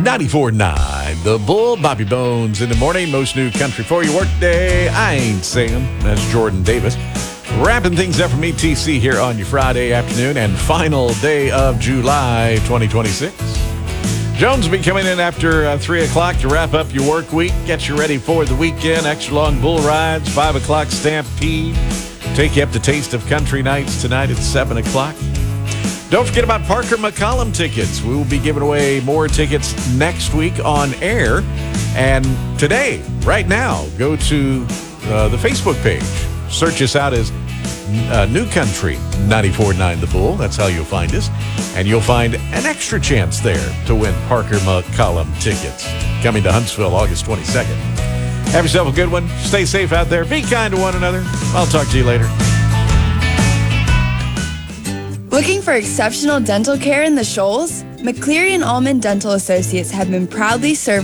94.9 The Bull, Bobby Bones in the morning. Most new country for your work day. I ain't saying. That's Jordan Davis. Wrapping things up from ETC here on your Friday afternoon and final day of July 2026. Jones will be coming in after 3 o'clock to wrap up your work week, get you ready for the weekend. Extra long bull rides, 5 o'clock stampede. Take you up to Taste of Country Nights tonight at 7 o'clock. Don't forget about Parker McCollum tickets. We will be giving away more tickets next week on air. And today, right now, go to the Facebook page. Search us out as New Country 94.9 The Bull. That's how you'll find us. And you'll find an extra chance there to win Parker McCollum tickets. Coming to Huntsville August 22nd. Have yourself a good one. Stay safe out there. Be kind to one another. I'll talk to you later. Looking for exceptional dental care in the Shoals? McCleary and Allman Dental Associates have been proudly serving